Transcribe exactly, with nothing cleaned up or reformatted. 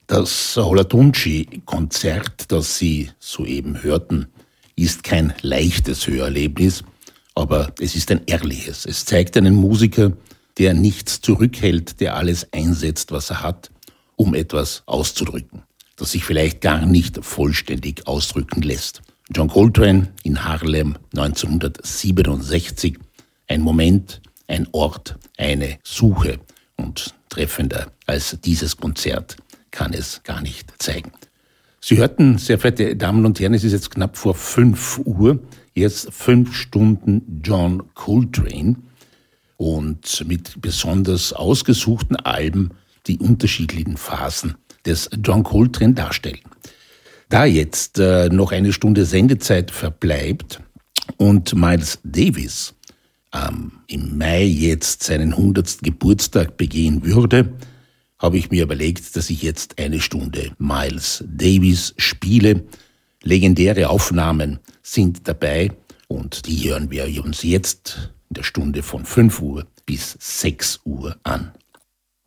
Das Olatunji-Konzert, das Sie soeben hörten, ist kein leichtes Hörerlebnis, aber es ist ein ehrliches. Es zeigt einen Musiker, der nichts zurückhält, der alles einsetzt, was er hat, um etwas auszudrücken, das sich vielleicht gar nicht vollständig ausdrücken lässt. John Coltrane in Harlem neunzehnhundertsiebenundsechzig. Ein Moment, ein Ort, eine Suche. Und treffender als dieses Konzert kann es gar nicht zeigen. Sie hörten, sehr verehrte Damen und Herren, es ist jetzt knapp vor fünf Uhr, jetzt fünf Stunden John Coltrane und mit besonders ausgesuchten Alben die unterschiedlichen Phasen des John Coltrane darstellen. Da jetzt äh, noch eine Stunde Sendezeit verbleibt und Miles Davis ähm, im Mai jetzt seinen hundertsten Geburtstag begehen würde, habe ich mir überlegt, dass ich jetzt eine Stunde Miles Davis spiele. Legendäre Aufnahmen sind dabei und die hören wir uns jetzt in der Stunde von fünf Uhr bis sechs Uhr an.